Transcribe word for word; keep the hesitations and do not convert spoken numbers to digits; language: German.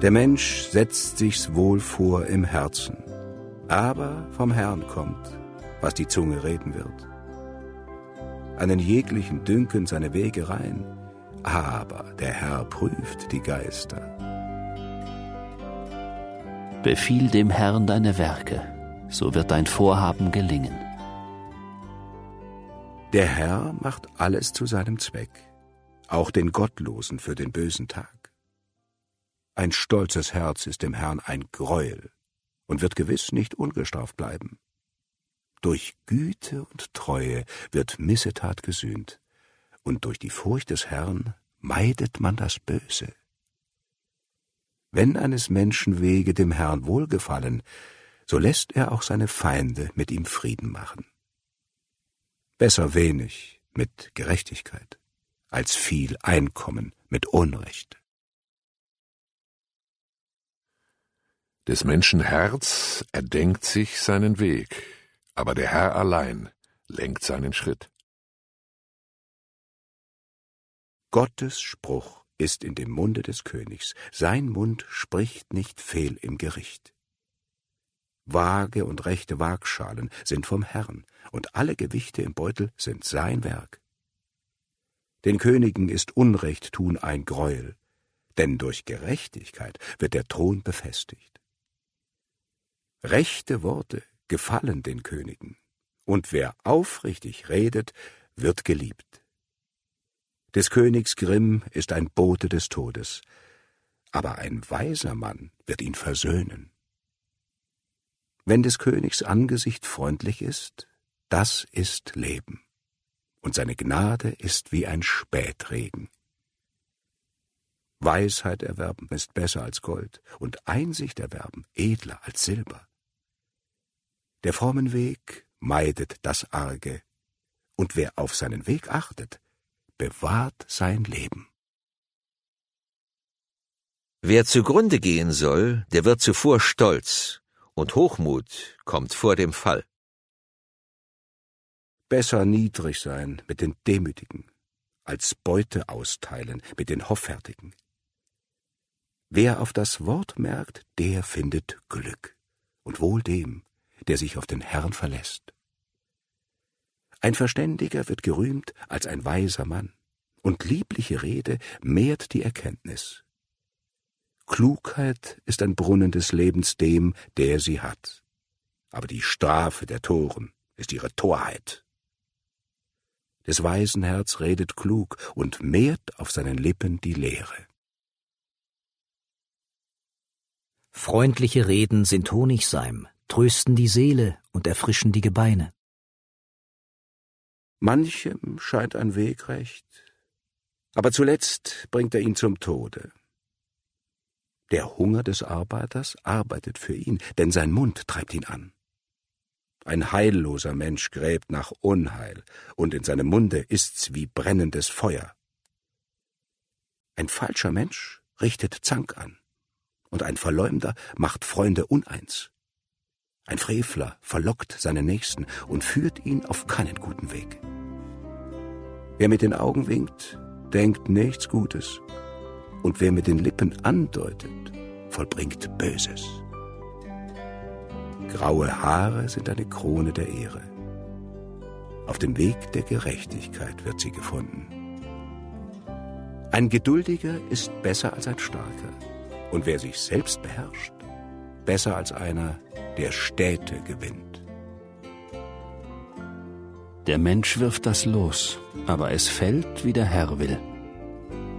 Der Mensch setzt sich's wohl vor im Herzen, aber vom Herrn kommt, was die Zunge reden wird. Einen jeglichen dünken seine Wege rein, aber der Herr prüft die Geister. Befiehl dem Herrn deine Werke, so wird dein Vorhaben gelingen. Der Herr macht alles zu seinem Zweck, auch den Gottlosen für den bösen Tag. Ein stolzes Herz ist dem Herrn ein Greuel und wird gewiss nicht ungestraft bleiben. Durch Güte und Treue wird Missetat gesühnt, und durch die Furcht des Herrn meidet man das Böse. Wenn eines Menschen Wege dem Herrn wohlgefallen, so lässt er auch seine Feinde mit ihm Frieden machen. Besser wenig mit Gerechtigkeit, als viel Einkommen mit Unrecht. Des Menschen Herz erdenkt sich seinen Weg, aber der Herr allein lenkt seinen Schritt. Gottes Spruch ist in dem Munde des Königs, sein Mund spricht nicht fehl im Gericht. Waage und rechte Waagschalen sind vom Herrn, und alle Gewichte im Beutel sind sein Werk. Den Königen ist Unrecht tun ein Greuel, denn durch Gerechtigkeit wird der Thron befestigt. Rechte Worte gefallen den Königen, und wer aufrichtig redet, wird geliebt. Des Königs Grimm ist ein Bote des Todes, aber ein weiser Mann wird ihn versöhnen. Wenn des Königs Angesicht freundlich ist, das ist Leben, und seine Gnade ist wie ein Spätregen. Weisheit erwerben ist besser als Gold, und Einsicht erwerben edler als Silber. Der frommen Weg meidet das Arge, und wer auf seinen Weg achtet, bewahrt sein Leben. Wer zugrunde gehen soll, der wird zuvor stolz, und Hochmut kommt vor dem Fall. Besser niedrig sein mit den Demütigen, als Beute austeilen mit den Hoffärtigen. Wer auf das Wort merkt, der findet Glück, und wohl dem, der sich auf den Herrn verlässt. Ein Verständiger wird gerühmt als ein weiser Mann, und liebliche Rede mehrt die Erkenntnis. Klugheit ist ein Brunnen des Lebens dem, der sie hat, aber die Strafe der Toren ist ihre Torheit. Des weisen Herz redet klug und mehrt auf seinen Lippen die Lehre. Freundliche Reden sind Honigseim, trösten die Seele und erfrischen die Gebeine. Manchem scheint ein Weg recht, aber zuletzt bringt er ihn zum Tode. Der Hunger des Arbeiters arbeitet für ihn, denn sein Mund treibt ihn an. Ein heilloser Mensch gräbt nach Unheil, und in seinem Munde ist's wie brennendes Feuer. Ein falscher Mensch richtet Zank an, und ein Verleumder macht Freunde uneins. Ein Frevler verlockt seinen Nächsten und führt ihn auf keinen guten Weg. Wer mit den Augen winkt, denkt nichts Gutes, und wer mit den Lippen andeutet, vollbringt Böses. Graue Haare sind eine Krone der Ehre. Auf dem Weg der Gerechtigkeit wird sie gefunden. Ein Geduldiger ist besser als ein Starker, und wer sich selbst beherrscht, besser als einer, der Städte gewinnt. Der Mensch wirft das Los, aber es fällt, wie der Herr will.